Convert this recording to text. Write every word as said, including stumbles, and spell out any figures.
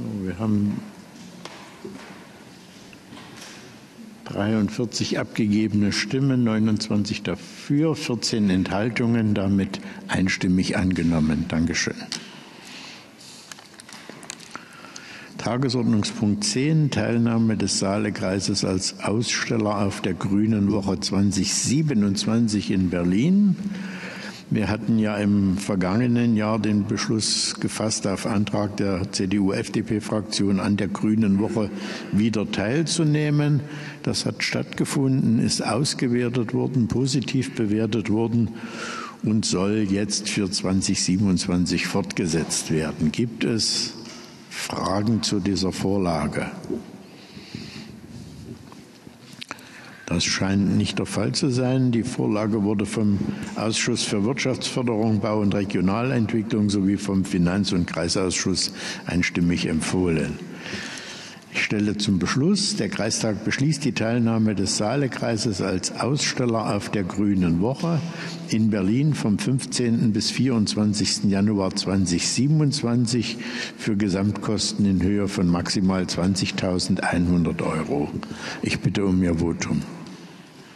Wir haben dreiundvierzig abgegebene Stimmen, neunundzwanzig dafür, vierzehn Enthaltungen, damit einstimmig angenommen. Dankeschön. Tagesordnungspunkt zehn, Teilnahme des Saalekreises als Aussteller auf der Grünen Woche zweitausendsiebenundzwanzig in Berlin. Wir hatten ja im vergangenen Jahr den Beschluss gefasst, auf Antrag der C D U F D P-Fraktion an der Grünen Woche wieder teilzunehmen. Das hat stattgefunden, ist ausgewertet worden, positiv bewertet worden und soll jetzt für zweitausendsiebenundzwanzig fortgesetzt werden. Gibt es Fragen zu dieser Vorlage? Das scheint nicht der Fall zu sein. Die Vorlage wurde vom Ausschuss für Wirtschaftsförderung, Bau und Regionalentwicklung sowie vom Finanz- und Kreisausschuss einstimmig empfohlen. Ich stelle zum Beschluss: Der Kreistag beschließt die Teilnahme des Saalekreises als Aussteller auf der Grünen Woche in Berlin vom fünfzehnten bis vierundzwanzigsten Januar zweitausendsiebenundzwanzig für Gesamtkosten in Höhe von maximal zwanzigtausendeinhundert Euro. Ich bitte um Ihr Votum.